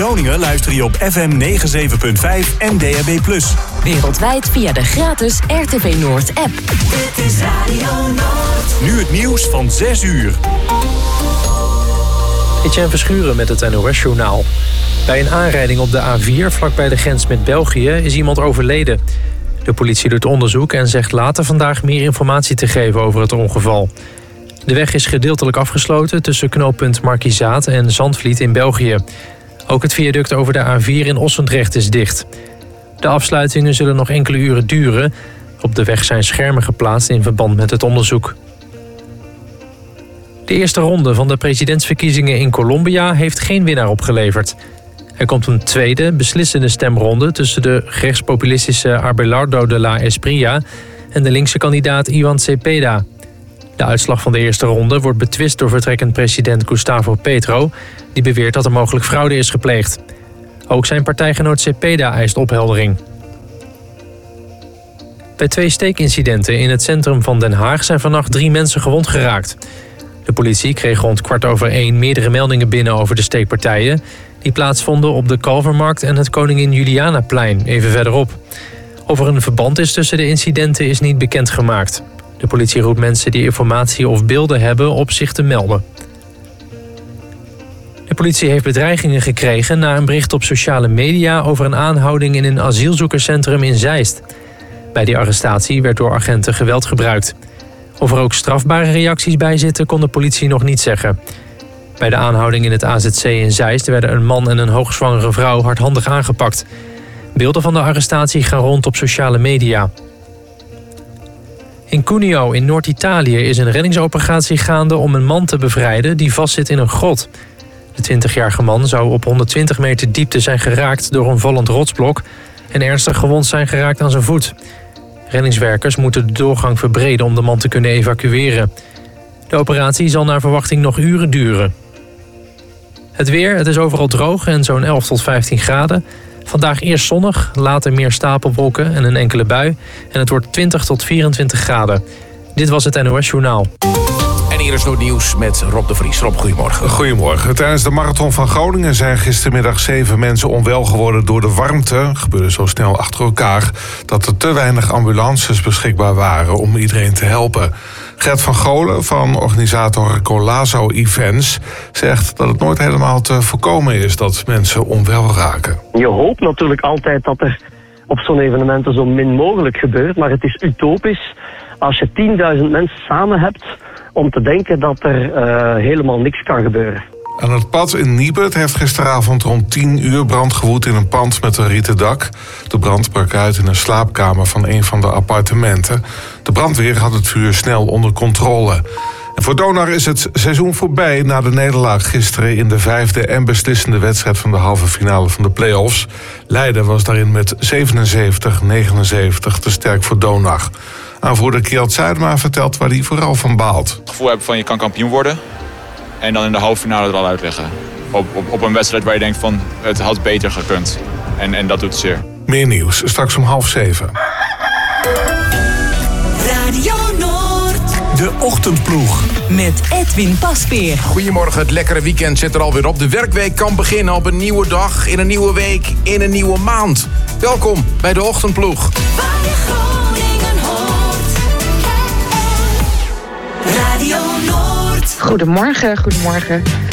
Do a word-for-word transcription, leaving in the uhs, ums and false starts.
Groningen luister je op F M negenenzeventig komma vijf en D A B plus. Wereldwijd via de gratis R T V Noord app. Dit is Radio Noord. Nu het nieuws van zes uur. Etienne Verschuren met het N O S-journaal. Bij een aanrijding op de A vier vlakbij de grens met België is iemand overleden. De politie doet onderzoek en zegt later vandaag meer informatie te geven over het ongeval. De weg is gedeeltelijk afgesloten tussen knooppunt Markizaat en Zandvliet in België. Ook het viaduct over de A vier in Ossendrecht is dicht. De afsluitingen zullen nog enkele uren duren. Op de weg zijn schermen geplaatst in verband met het onderzoek. De eerste ronde van de presidentsverkiezingen in Colombia heeft geen winnaar opgeleverd. Er komt een tweede, beslissende stemronde tussen de rechtspopulistische Abelardo de la Espriella en de linkse kandidaat Ivan Cepeda. De uitslag van de eerste ronde wordt betwist door vertrekkend president Gustavo Petro, die beweert dat er mogelijk fraude is gepleegd. Ook zijn partijgenoot Cepeda eist opheldering. Bij twee steekincidenten in het centrum van Den Haag zijn vannacht drie mensen gewond geraakt. De politie kreeg rond kwart over één meerdere meldingen binnen over de steekpartijen, die plaatsvonden op de Kalvermarkt en het Koningin Julianaplein, even verderop. Of er een verband is tussen de incidenten is niet bekendgemaakt. De politie roept mensen die informatie of beelden hebben op zich te melden. De politie heeft bedreigingen gekregen na een bericht op sociale media over een aanhouding in een asielzoekerscentrum in Zeist. Bij die arrestatie werd door agenten geweld gebruikt. Of er ook strafbare reacties bij zitten, kon de politie nog niet zeggen. Bij de aanhouding in het A Z C in Zeist werden een man en een hoogzwangere vrouw hardhandig aangepakt. Beelden van de arrestatie gaan rond op sociale media. In Cuneo in Noord-Italië is een reddingsoperatie gaande om een man te bevrijden die vastzit in een grot. De twintigjarige man zou op honderdtwintig meter diepte zijn geraakt door een vallend rotsblok en ernstig gewond zijn geraakt aan zijn voet. Reddingswerkers moeten de doorgang verbreden om de man te kunnen evacueren. De operatie zal naar verwachting nog uren duren. Het weer, het is overal droog en zo'n elf tot vijftien graden. Vandaag eerst zonnig, later meer stapelwolken en een enkele bui. En het wordt twintig tot vierentwintig graden. Dit was het N O S-journaal. En hier is nog nieuws met Rob de Vries. Rob, goedemorgen. Goedemorgen. Tijdens de Marathon van Groningen zijn gistermiddag zeven mensen onwel geworden door de warmte. Het gebeurde zo snel achter elkaar dat er te weinig ambulances beschikbaar waren om iedereen te helpen. Gert van Golen van organisator Colazo Events zegt dat het nooit helemaal te voorkomen is dat mensen onwel raken. Je hoopt natuurlijk altijd dat er op zo'n evenementen zo min mogelijk gebeurt, maar het is utopisch als je tienduizend mensen samen hebt om te denken dat er uh, helemaal niks kan gebeuren. Aan het pad in Niebert heeft gisteravond rond tien uur brand gewoed in een pand met een rieten dak. De brand brak uit in een slaapkamer van een van de appartementen. De brandweer had het vuur snel onder controle. En voor Donar is het seizoen voorbij na de nederlaag gisteren in de vijfde en beslissende wedstrijd van de halve finale van de play-offs. Leiden was daarin met zevenenzeventig negenenzeventig te sterk voor Donar. Aanvoerder Kjeld Zuidma vertelt waar hij vooral van baalt. Het gevoel hebben van je kan kampioen worden en dan in de halve finale er al uitleggen. Op, op, op een wedstrijd waar je denkt van het had beter gekund. En, en dat doet zeer. Meer nieuws, straks om half zeven. Radio Noord. De Ochtendploeg. Met Edwin Pasveer. Goedemorgen, het lekkere weekend zit er alweer op. De werkweek kan beginnen op een nieuwe dag, in een nieuwe week, in een nieuwe maand. Welkom bij de Ochtendploeg. Waar je Groningen hoort. Radio Noord. Goedemorgen, goedemorgen.